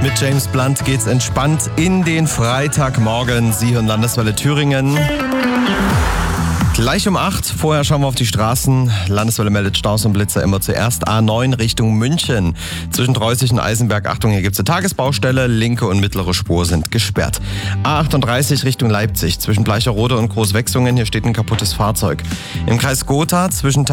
Mit James Blunt geht's entspannt in den Freitagmorgen. Sie hören Landeswelle Thüringen. Gleich um 8. Vorher schauen wir auf die Straßen. Landeswelle meldet Staus und Blitzer immer zuerst. A9 Richtung München. Zwischen Dreußig und Eisenberg, Achtung, hier gibt's eine Tagesbaustelle. Linke und mittlere Spur sind gesperrt. A38 Richtung Leipzig. Zwischen Bleicherode und Großwechsungen, hier steht ein kaputtes Fahrzeug. Im Kreis Gotha zwischen